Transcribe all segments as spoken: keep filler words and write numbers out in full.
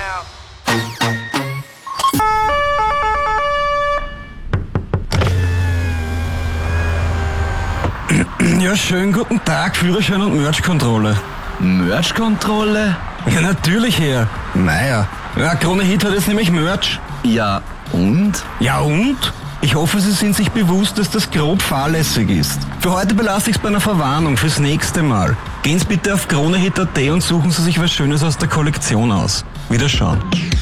Ja, schönen guten Tag, Führerschein und Merch-Kontrolle. Merch-Kontrolle? Ja, natürlich, Herr. Naja, ja, Krone Hit hat jetzt nämlich Merch. Ja, und? Ja, und? Ich hoffe, Sie sind sich bewusst, dass das grob fahrlässig ist. Für heute belasse ich es bei einer Verwarnung fürs nächste Mal. Gehen Sie bitte auf kronehit punkt at und suchen Sie sich was Schönes aus der Kollektion aus. Wiederschauen.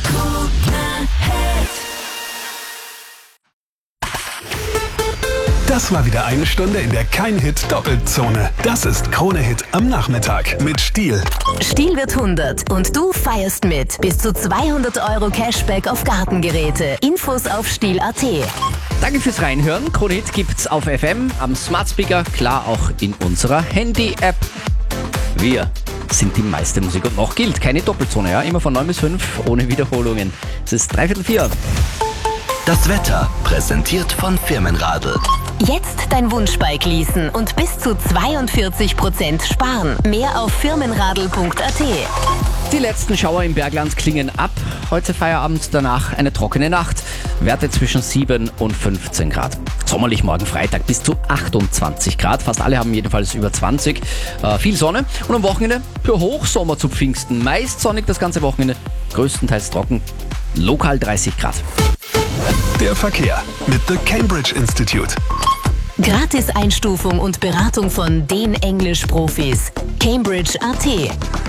Das war wieder eine Stunde in der Kein-Hit-Doppelzone. Das ist Krone-Hit am Nachmittag mit Stihl. Stihl wird hundert und du feierst mit. Bis zu zweihundert Euro Cashback auf Gartengeräte. Infos auf stihl punkt at. Danke fürs Reinhören. Krone-Hit gibt's auf F M, am Smart Speaker, klar auch in unserer Handy-App. Wir sind die meiste Musik und noch gilt keine Doppelzone, ja? Immer von neun bis fünf, ohne Wiederholungen. Es ist dreiviertel vier. Das Wetter präsentiert von Firmenradl. Jetzt dein Wunschbike leasen und bis zu zweiundvierzig Prozent sparen. Mehr auf firmenradl punkt at. Die letzten Schauer im Bergland klingen ab. Heute Feierabend, danach eine trockene Nacht. Werte zwischen sieben und fünfzehn Grad. Sommerlich morgen Freitag bis zu achtundzwanzig Grad. Fast alle haben jedenfalls über zwanzig. Äh, viel Sonne. Und am Wochenende für Hochsommer zu Pfingsten. Meist sonnig das ganze Wochenende. Größtenteils trocken. Lokal dreißig Grad. Der Verkehr mit The Cambridge Institute. Gratis-Einstufung und Beratung von den Englisch-Profis. Cambridge punkt at.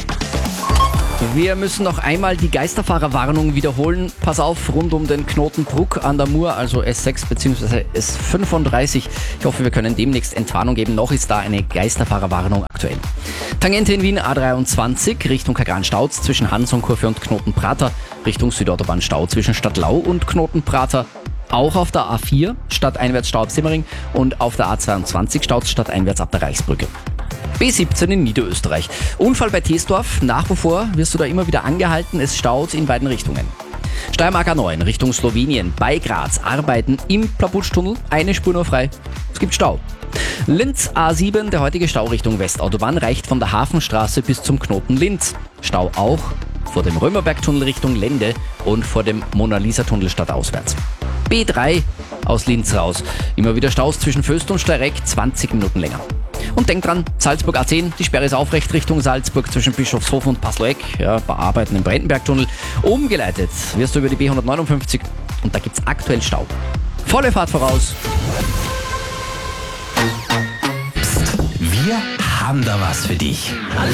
Wir müssen noch einmal die Geisterfahrerwarnung wiederholen. Pass auf, rund um den Knoten Bruck an der Mur, also S sechs bzw. S fünfunddreißig. Ich hoffe, wir können demnächst Entwarnung geben. Noch ist da eine Geisterfahrerwarnung aktuell. Tangente in Wien A dreiundzwanzig, Richtung Kagran-Stauz zwischen Hansonkurve und Knotenprater. Richtung Südautobahn Stau zwischen Stadtlau und Knotenprater. Auch auf der A vier, stadteinwärts Stau ab Simmering und auf der A zweiundzwanzig staut stadteinwärts ab der Reichsbrücke. B siebzehn in Niederösterreich. Unfall bei Teesdorf. Nach wie vor wirst du da immer wieder angehalten. Es staut in beiden Richtungen. Steiermark A neun Richtung Slowenien. Bei Graz Arbeiten im Plabutschtunnel. Eine Spur nur frei. Es gibt Stau. Linz A sieben, der heutige Stau Richtung Westautobahn, reicht von der Hafenstraße bis zum Knoten Linz. Stau auch vor dem Römerbergtunnel Richtung Lende und vor dem Mona-Lisa-Tunnel stadtauswärts. B drei aus Linz raus. Immer wieder Staus zwischen Föst und Steyreck, zwanzig Minuten länger. Und denk dran, Salzburg A zehn, die Sperre ist aufrecht Richtung Salzburg zwischen Bischofshofen und Pasloeck, ja, bearbeiten im Brandenbergtunnel. Umgeleitet wirst du über die B hundertneunundfünfzig und da gibt's aktuell Stau. Volle Fahrt voraus. Psst, wir haben da was für dich.